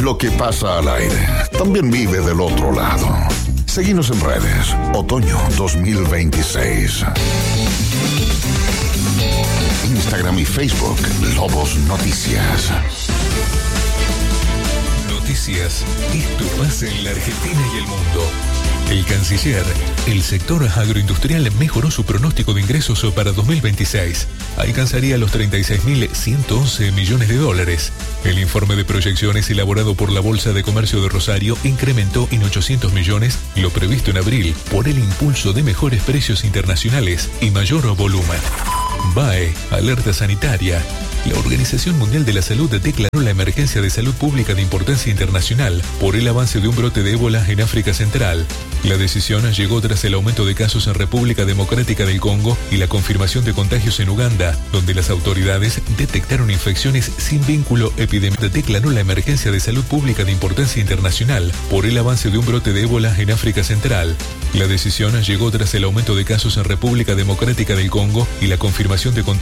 lo que pasa al aire también vive del otro lado. Seguinos en redes. Otoño 2026. Instagram y Facebook, Lobos Noticias. Noticias. Esto pasa en la Argentina y el mundo. El canciller, el sector agroindustrial mejoró su pronóstico de ingresos para 2026. Alcanzaría los 36.111 millones de dólares. El informe de proyecciones elaborado por la Bolsa de Comercio de Rosario incrementó en 800 millones lo previsto en abril por el impulso de mejores precios internacionales y mayor volumen. BAE, alerta sanitaria. La Organización Mundial de la Salud declaró la emergencia de salud pública de importancia internacional por el avance de un brote de ébola en África Central. La decisión llegó tras el aumento de casos en República Democrática del Congo y la confirmación de contagios en Uganda, donde las autoridades detectaron infecciones sin vínculo epidémico. Declaró la emergencia de salud pública de importancia internacional por el avance de un brote de ébola en África Central. La decisión llegó tras el aumento de casos en República Democrática del Congo y la confirmación de contagios